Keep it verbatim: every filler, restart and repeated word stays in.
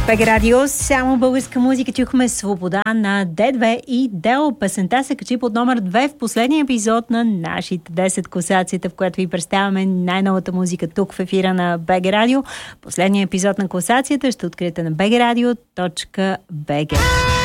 БГ Радио, само българска музика. Чухме Свобода на Д две и Дел. Песента се качи под номер две в последния епизод на нашите десет класацията, в която ви представяме най-новата музика тук в ефира на БГ Радио. Последния епизод на класацията ще откриете на бградио точка бг.